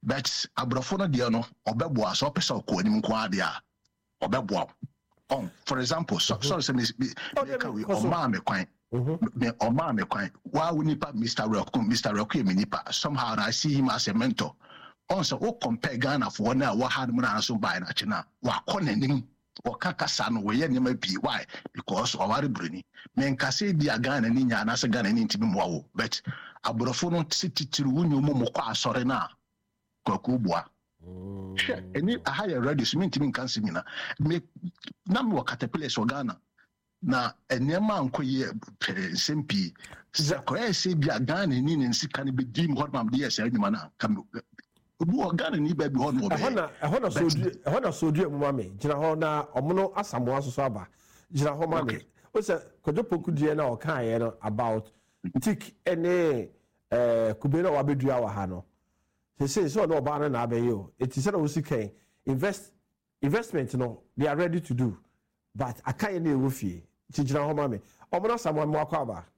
but abrofo no de no obeboa so pesa ko anim ko ade a obeboa for example sorry say me can we oma me kwan me oma me kwan wa nipa Mr. Roku me nipa somehow I see him as a mentor so o compare Ghana for na wa had mo na so buy na china wa konanim o kakasa no we ye nyama bi why because o ware bruni me nka say dia Ghana ni nya na se Ghana ni ntimi mo wo but abrofo no tititiru wunyo mo kwa asore na kwaku bua any a higher radio so me ntimi nka nsimi na me na me wakatapele so Ghana na enema ankoye sempi zakoye se bia Ghana ni nsika ne be dim hodmam de yes anyuma na kam obu Ghana ni ba bi ho no be hona sodu mu mame gina ho na omono asamo asoso aba gina ho mame o se kojopoku die na o kan ye no about tik ene kubena wa bedua wa ha no say so no ba na abaye o it is na wosikan investment no they are ready to do but akan na ewo fie gina ho mame omono asamo mu akwa aba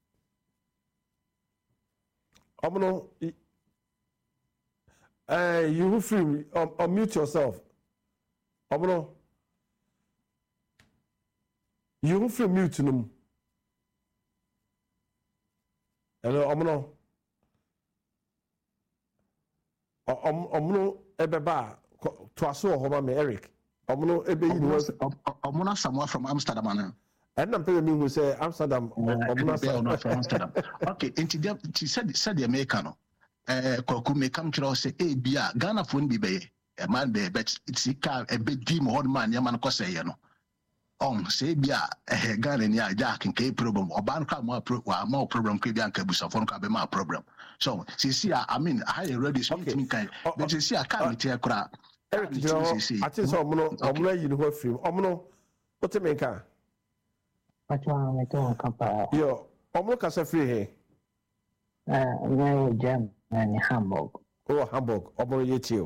omono you free unmute yourself. Omono. You free mute num. Hello, Omono. Omono ebeba to aso ho me Eric. Omono ebe university. Omono someone from Amsterdam ana. And I'm telling you who say Amsterdam. Omono from Amsterdam. Okay, she said the American. Kwaku me come to say bia Ghana phone bi be e man be but it's ka e be di mo man ya man ko say no say bia Ghana ni aja ken ke problem oban ka mo problem ke bia nka busa phone ka be ma problem so see I mean I already speaking kind but see I can't tell kra Eric I think so omono yi no free omono what me ka patwa me to kapa yo omono ka say free he no jam in Hamburg. Oh, Hamburg. Omono yetio.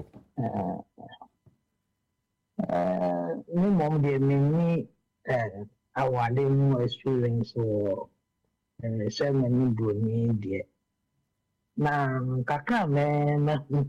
No mom de me our new experience or seven bruni dear. Na kaka me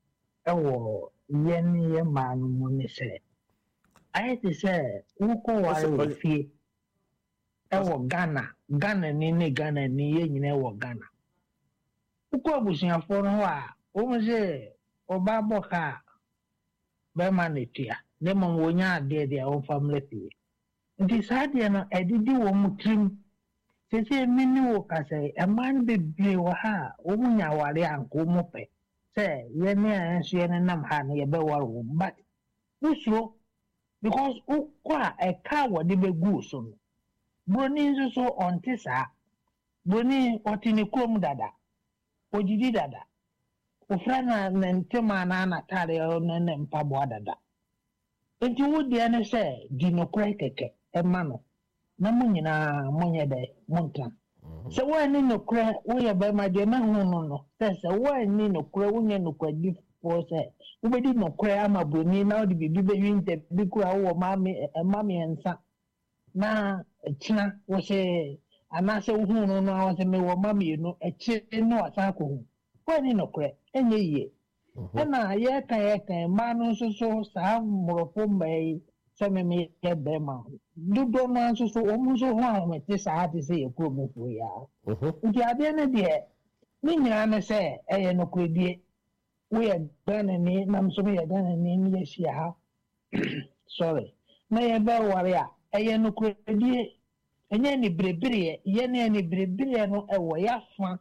yen man money say. I had to say, Uko wa fi Ghana ni Ghana ni yen Ghana. Uko busiafo no a wo se obabo ka be manetia ne mo wonya ade de o family fie nti saade no edidi wo mutrim sese mini wo ka se e man be bie wo ha wo munya ware anko mo pe se ye ne anso ye nam ha ne ye be ware wo but usro because ukwa e ka wo de be gu so no broni so onti sa broni otini krom dada ojidi dada ofrana ntema na tare na mpabo dada enti wodi ene se di no krai keke e ma no na munyina monye de montan se wo ni no krai wo ye be ma de na hu no se wo ni no krai wo nye no kwadi fo se wo be di no krai ama broni na odi bibi be winte bi kura wo mami ensa na china wo se anase hu no no awase me wo mami no eche no asako hu kwani no kre enye ye na ye kan ma no so sa morofo mai se me ye be ma dudo no so o mu so hu a me ti sa ati se ye ko mu fu ya nti ade ne de ni nyina ne se eye no kre die wo ye Ghana ni nam so me ye Ghana ni ye sia ha sorry na ye be ware a eye no kre die enye ni brebere ye ne ni brebere no ewo ya fa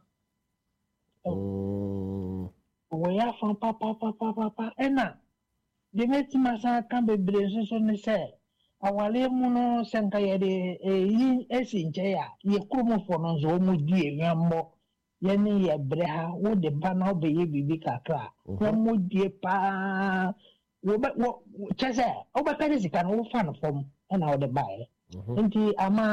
wo ya fa papa ena de meti masa kan bebre so ne se awale mu no senka ye de yi esinche ya ye kromo fo no zo mu die nyammo ye ne ye bre ha wo de ba na obe ye bibi kakra wo mu die pa wo chese o ba pere sika no wo fa no fom ena wo de ba nti ama